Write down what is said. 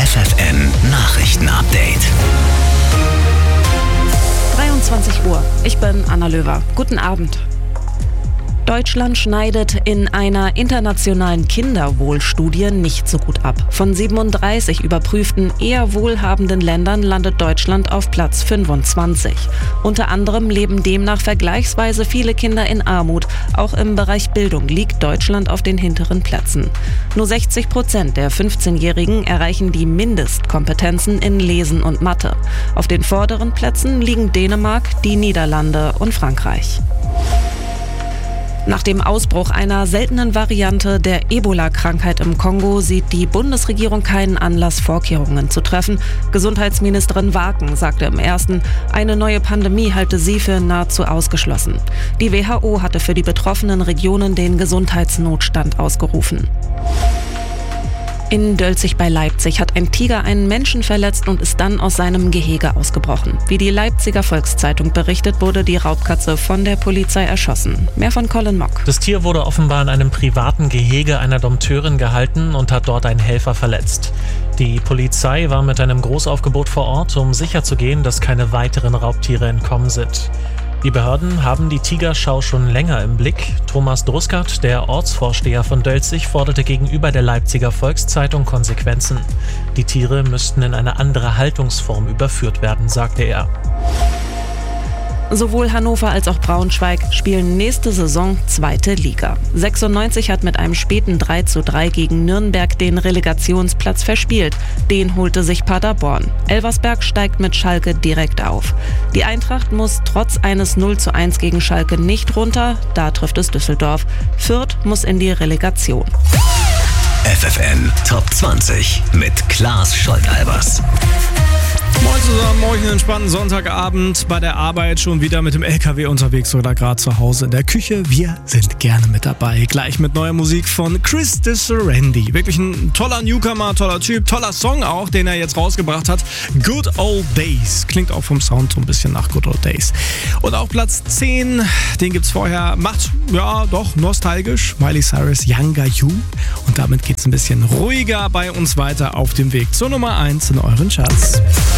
FFN Nachrichten-Update. 23 Uhr. Ich bin Anna Löwer. Guten Abend. Deutschland schneidet in einer internationalen Kinderwohlstudie nicht so gut ab. Von 37 überprüften, eher wohlhabenden Ländern landet Deutschland auf Platz 25. Unter anderem leben demnach vergleichsweise viele Kinder in Armut. Auch im Bereich Bildung liegt Deutschland auf den hinteren Plätzen. Nur 60% der 15-Jährigen erreichen die Mindestkompetenzen in Lesen und Mathe. Auf den vorderen Plätzen liegen Dänemark, die Niederlande und Frankreich. Nach dem Ausbruch einer seltenen Variante der Ebola-Krankheit im Kongo sieht die Bundesregierung keinen Anlass, Vorkehrungen zu treffen. Gesundheitsministerin Waken sagte im Ersten, eine neue Pandemie halte sie für nahezu ausgeschlossen. Die WHO hatte für die betroffenen Regionen den Gesundheitsnotstand ausgerufen. In Dölzig bei Leipzig hat ein Tiger einen Menschen verletzt und ist dann aus seinem Gehege ausgebrochen. Wie die Leipziger Volkszeitung berichtet, wurde die Raubkatze von der Polizei erschossen. Mehr von Colin Mock. Das Tier wurde offenbar in einem privaten Gehege einer Dompteurin gehalten und hat dort einen Helfer verletzt. Die Polizei war mit einem Großaufgebot vor Ort, um sicherzugehen, dass keine weiteren Raubtiere entkommen sind. Die Behörden haben die Tigerschau schon länger im Blick. Thomas Druskert, der Ortsvorsteher von Dölzig, forderte gegenüber der Leipziger Volkszeitung Konsequenzen. Die Tiere müssten in eine andere Haltungsform überführt werden, sagte er. Sowohl Hannover als auch Braunschweig spielen nächste Saison 2. Liga. 96 hat mit einem späten 3:3 gegen Nürnberg den Relegationsplatz verspielt. Den holte sich Paderborn. Elversberg steigt mit Schalke direkt auf. Die Eintracht muss trotz eines 0:1 gegen Schalke nicht runter, da trifft es Düsseldorf. Fürth muss in die Relegation. FFN Top 20 mit Klaas Scholtalbers. Moin zusammen, morgen einen entspannten Sonntagabend bei der Arbeit, schon wieder mit dem LKW unterwegs oder gerade zu Hause in der Küche. Wir sind gerne mit dabei. Gleich mit neuer Musik von Chris DeSerendi. Wirklich ein toller Newcomer, toller Typ, toller Song auch, den er jetzt rausgebracht hat. Good Old Days. Klingt auch vom Sound so ein bisschen nach Good Old Days. Und auch Platz 10, den gibt's vorher, macht, ja doch, nostalgisch. Miley Cyrus, Younger You. Und damit geht's ein bisschen ruhiger bei uns weiter auf dem Weg zur Nummer 1 in euren Charts.